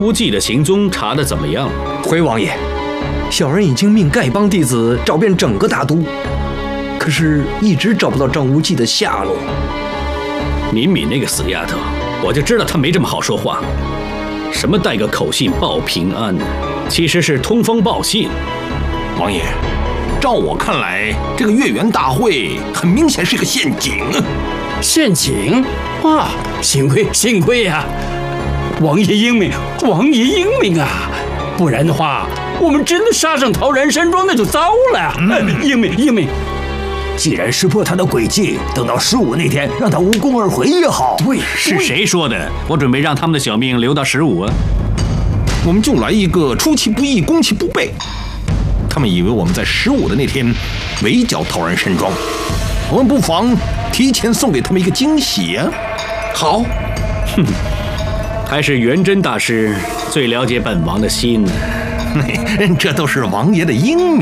乌忌的行踪查得怎么样？ 回王爷，小人已经命丐帮弟子找遍整个大都，可是一直找不到张无忌的下落。 敏敏那个死丫头，我就知道她没这么好说话。什么带个口信报平安，其实是通风报信。 王爷，照我看来，这个月圆大会很明显是个陷阱。 陷阱？哇，幸亏呀！王爷英明啊！不然的话，我们真的杀上陶然山庄，那就糟了。英明。 既然识破他的诡计，等到15那天，让他无功而回也好。 对， 是谁说的？我准备让他们的小命留到15啊！ 我们就来一个出其不意，攻其不备。他们以为我们在15的那天围剿陶然山庄，我们不妨提前送给他们一个惊喜啊！ 好， 还是元真大师最了解本王的心呢。 这都是王爷的英明。